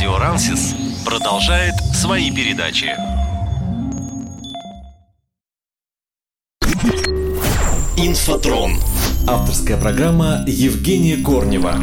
Радио Рансис продолжает свои передачи. Инфотрон. Авторская программа Евгения Корнева.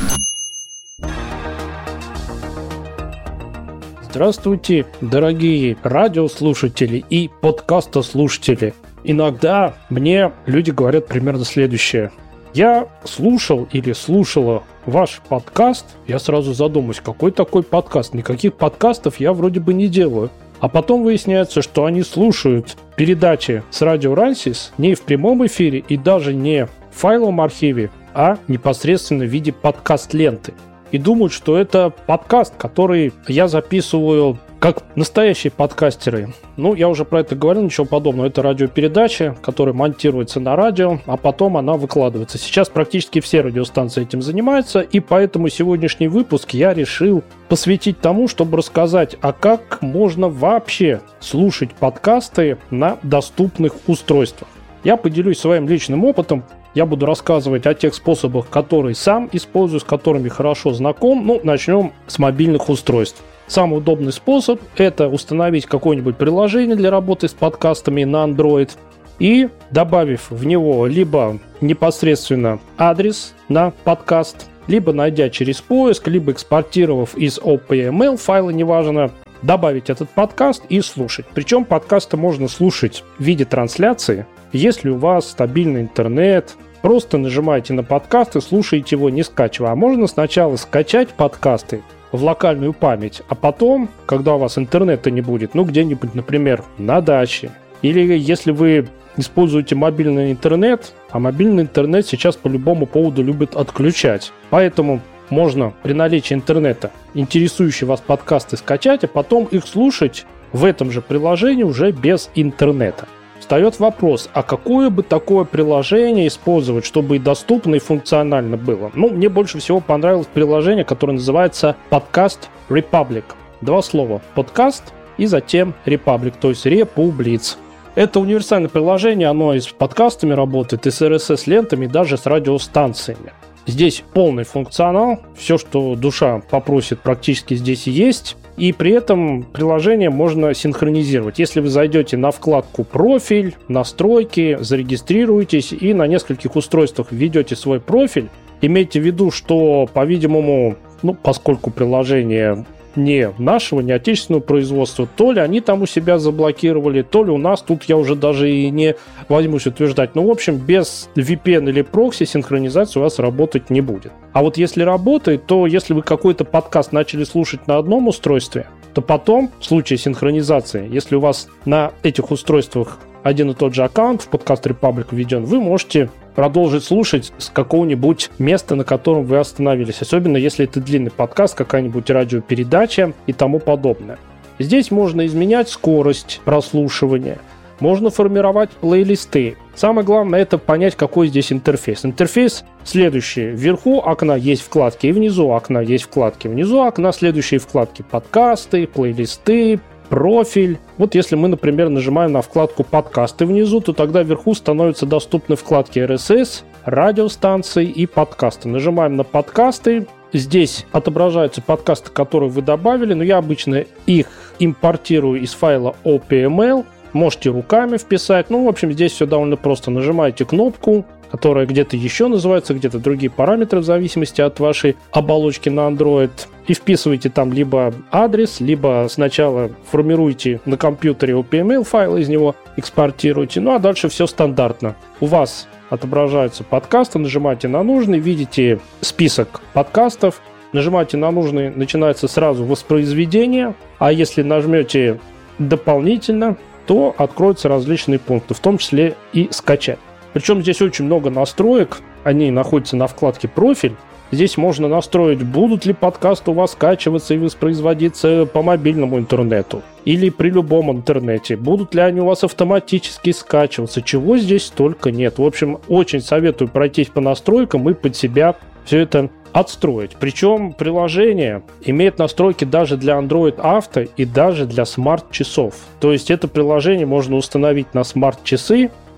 Здравствуйте, дорогие радиослушатели и подкастослушатели. Иногда мне люди говорят примерно следующее. Я слушал или слушала ваш подкаст, я сразу задумаюсь, какой такой подкаст? Никаких подкастов я вроде бы не делаю. А потом выясняется, что они слушают передачи с Радио Рансис не в прямом эфире и даже не в файловом архиве, а непосредственно в виде подкаст-ленты. И думают, что это подкаст, который я записываю как настоящие подкастеры. Я уже про это говорил, ничего подобного. Это радиопередача, которая монтируется на радио, а потом она выкладывается. Сейчас практически все радиостанции этим занимаются, и поэтому сегодняшний выпуск я решил посвятить тому, чтобы рассказать, а как можно вообще слушать подкасты на доступных устройствах. Я поделюсь своим личным опытом. Я буду рассказывать о тех способах, которые сам использую, с которыми хорошо знаком. Начнем с мобильных устройств. Самый удобный способ – это установить какое-нибудь приложение для работы с подкастами на Android и, добавив в него либо непосредственно адрес на подкаст, либо найдя через поиск, либо экспортировав из OPML файла, неважно, добавить этот подкаст и слушать. Причем подкасты можно слушать в виде трансляции. Если у вас стабильный интернет, просто нажимаете на подкаст и слушаете его, не скачивая. А можно сначала скачать подкасты в локальную память, а потом, когда у вас интернета не будет, где-нибудь, например, на даче, или если вы используете мобильный интернет, а мобильный интернет сейчас по любому поводу любят отключать. Поэтому можно при наличии интернета интересующие вас подкасты скачать, а потом их слушать в этом же приложении уже без интернета. Встает вопрос, а какое бы такое приложение использовать, чтобы и доступно, и функционально было? Мне больше всего понравилось приложение, которое называется Podcast Republic. Два слова. Подкаст и затем Republic, то есть Републиц. Это универсальное приложение, оно и с подкастами работает, и с RSS-лентами, и даже с радиостанциями. Здесь полный функционал, все, что душа попросит, практически здесь и есть. И при этом приложение можно синхронизировать. Если вы зайдете на вкладку «Профиль», «Настройки», зарегистрируетесь и на нескольких устройствах введете свой профиль, имейте в виду, что, по-видимому, поскольку приложение не нашего, не отечественного производства, то ли они там у себя заблокировали, то ли у нас, тут я уже даже и не возьмусь утверждать. В общем, без VPN или прокси синхронизация у вас работать не будет. А вот если работает, то если вы какой-то подкаст начали слушать на одном устройстве, то потом, в случае синхронизации, если у вас на этих устройствах один и тот же аккаунт в Podcast Republic введен, вы можете продолжить слушать с какого-нибудь места, на котором вы остановились. Особенно, если это длинный подкаст, какая-нибудь радиопередача и тому подобное. Здесь можно изменять скорость прослушивания, можно формировать плейлисты. Самое главное – это понять, какой здесь интерфейс. Интерфейс следующий. Вверху окна есть вкладки, и внизу окна есть вкладки. Внизу окна следующие вкладки: подкасты, плейлисты, профиль. Если мы, например, нажимаем на вкладку «Подкасты» внизу, то тогда вверху становятся доступны вкладки RSS, радиостанции и подкасты. Нажимаем на подкасты. Здесь отображаются подкасты, которые вы добавили, но я обычно их импортирую из файла OPML. Можете руками вписать. В общем, здесь все довольно просто. Нажимаете кнопку, которая где-то еще называется, где-то другие параметры в зависимости от вашей оболочки на Android. И вписываете там либо адрес, либо сначала формируете на компьютере OPML файл, из него экспортируете. А дальше все стандартно. У вас отображаются подкасты, нажимаете на нужный, видите список подкастов, нажимаете на нужный, начинается сразу воспроизведение. А если нажмете дополнительно, то откроются различные пункты, в том числе и скачать. Причем здесь очень много настроек, они находятся на вкладке «Профиль». Здесь можно настроить, будут ли подкасты у вас скачиваться и воспроизводиться по мобильному интернету или при любом интернете, будут ли они у вас автоматически скачиваться, чего здесь только нет. В общем, очень советую пройтись по настройкам и под себя все это отстроить. Причем приложение имеет настройки даже для Android Auto и даже для смарт-часов. То есть это приложение можно установить на смарт-часы,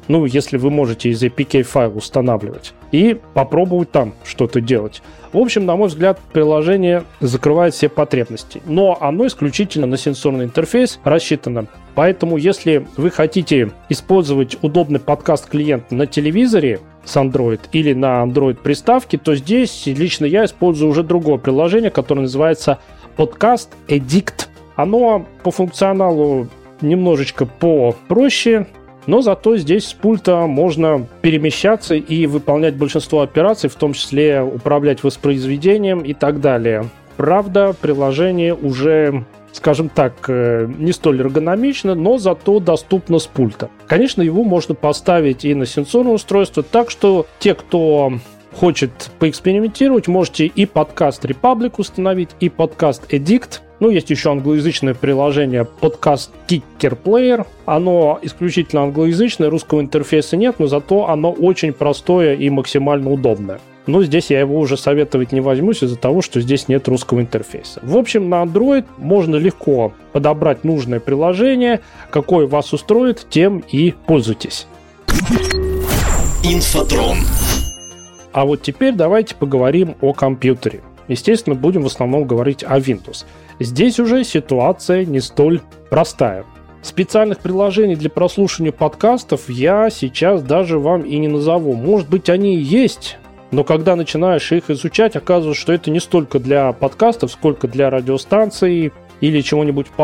ну, если вы можете из APK файл устанавливать, и попробовать там что-то делать. В общем, на мой взгляд, приложение закрывает все потребности, но оно исключительно на сенсорный интерфейс рассчитано. Поэтому, если вы хотите использовать удобный подкаст-клиент на телевизоре с Android или на Android-приставке, то здесь лично я использую уже другое приложение, которое называется Podcast Addict. Оно по функционалу немножечко попроще, но зато здесь с пульта можно перемещаться и выполнять большинство операций, в том числе управлять воспроизведением и так далее. Правда, приложение уже, скажем так, не столь эргономично, но зато доступно с пульта. Конечно, его можно поставить и на сенсорное устройство, так что те, кто хочет поэкспериментировать, можете и подкаст Republic установить, и подкаст Addict. Ну, есть еще англоязычное приложение Podcast Kicker Player. Оно исключительно англоязычное, русского интерфейса нет, но зато оно очень простое и максимально удобное. Но здесь я его уже советовать не возьмусь из-за того, что здесь нет русского интерфейса. В общем, на Android можно легко подобрать нужное приложение. Какое вас устроит, тем и пользуйтесь. Инфотрон. А вот теперь давайте поговорим о компьютере. Естественно, будем в основном говорить о Windows. Здесь уже ситуация не столь простая. Специальных приложений для прослушивания подкастов я сейчас даже вам и не назову. Может быть, они и есть, но когда начинаешь их изучать, оказывается, что это не столько для подкастов, сколько для радиостанций или чего-нибудь